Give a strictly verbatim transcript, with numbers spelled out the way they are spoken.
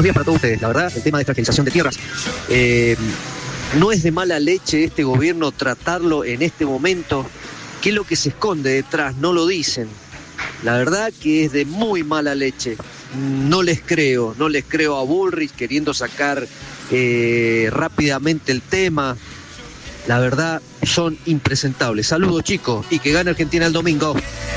buenos días para todos ustedes. La verdad, el tema de extranjerización de tierras, eh, no es de mala leche este gobierno tratarlo en este momento. ¿Qué es lo que se esconde detrás? No lo dicen. La verdad que es de muy mala leche. No les creo, no les creo a Bullrich queriendo sacar eh, rápidamente el tema. La verdad, son impresentables. Saludos, chicos, y que gane Argentina el domingo.